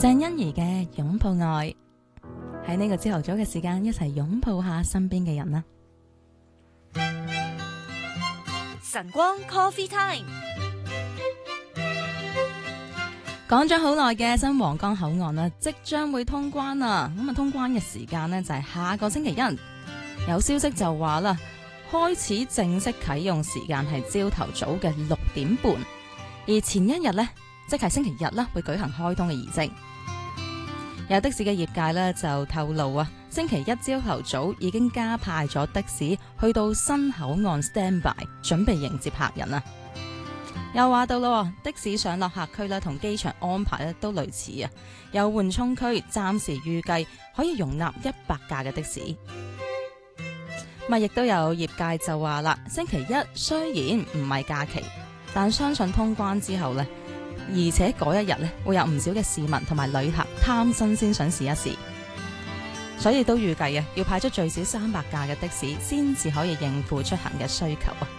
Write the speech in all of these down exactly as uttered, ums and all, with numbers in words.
鄭欣宜嘅擁抱愛，喺呢個朝頭早嘅時間，一齊擁抱下身邊嘅人啦。 晨光 Coffee Time， 講咗好耐嘅新皇崗口岸啦，即將會通關啦。咁啊，通關嘅時間呢，就係下個星期一。有消息就話啦，開始正式啟用時間係朝頭早嘅六點半，而前一日呢，即係星期日啦，會舉行開通嘅儀式。有的士嘅業界呢就透露啊，星期一朝頭早已經加派咗的士去到新口岸 standby， 準備迎接客人啊。又話到咯，的士上落客區咧同機場安排咧都類似啊。有緩衝區暫時預計可以容納一百架嘅的，的士。咪亦都有業界就話啦，星期一雖然唔係假期，但相信通關之後呢，而且嗰一日呢，會有唔少嘅市民同埋旅客貪新鮮想試一試，所以都預計啊，要派出最少三百架嘅的，的士先至可以應付出行嘅需求啊。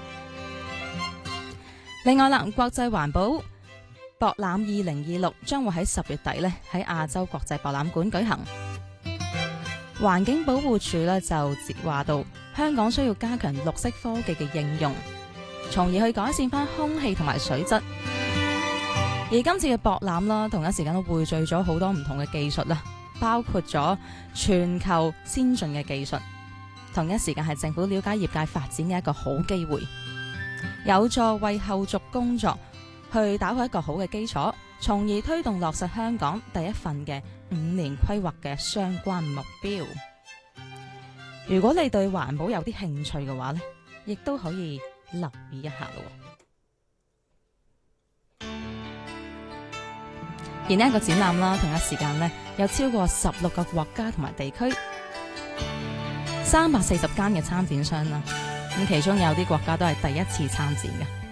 另外啦，國際環保博覽二零二六將會喺十月底呢喺亞洲國際博覽館舉行。環境保護署呢就話到，香港需要加強綠色科技嘅應用，從而去改善翻空氣同埋水質。而今次嘅博覽啦，同一時間都匯聚咗好多唔同嘅技術啦，包括咗全球先進嘅技術，同一時間係政府了解業界發展嘅一個好機會，有助為後續工作去打好一個好嘅基礎，從而推動落實香港第一份嘅五年規劃嘅相關目標。如果你對環保有啲興趣嘅話呢，亦都可以留意一下咯。而呢一個展覽啦，同一時間呢，有超過十六個國家同埋地區，三百四十間嘅參展商啦。咁其中有啲國家都係第一次參展嘅。